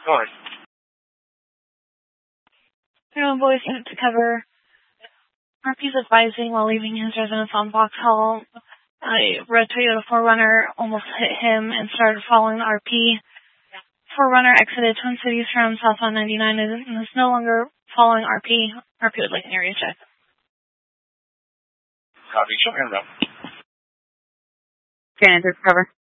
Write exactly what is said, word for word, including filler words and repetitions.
North. Maryland Boys unit to cover. R P's advising while leaving his residence on Vauxhall. A red Toyota four runner almost hit him and started following the R P. four runner exited Twin Cities from southbound ninety-nine and is no longer following R P. R P would like an area check. Copy, show hands up. Scanning through cover.